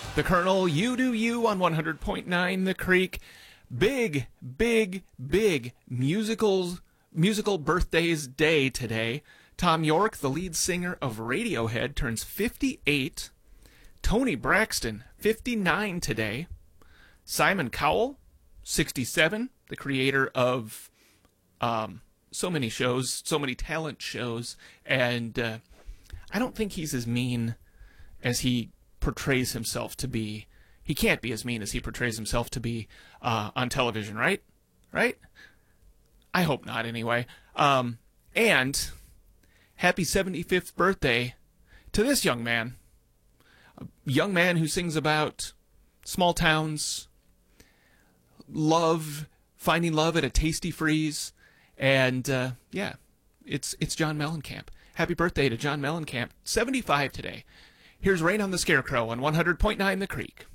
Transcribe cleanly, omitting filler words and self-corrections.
The Colonel, You Do You on 100.9 The Creek. Big musical birthdays day today. Tom York, the lead singer of Radiohead, turns 58. Toni Braxton, 59 today. Simon Cowell, 67, the creator of so many shows, so many talent shows, and I don't think he's as mean as he portrays himself to be. He can't be as mean as he portrays himself to be on television, right? Right? I hope not, anyway. And happy 75th birthday to this young man. A young man who sings about small towns, love, finding love at a Tasty Freeze, and yeah, it's John Mellencamp. Happy birthday to John Mellencamp, 75 today. Here's Rain on the Scarecrow on 100.9 The Creek.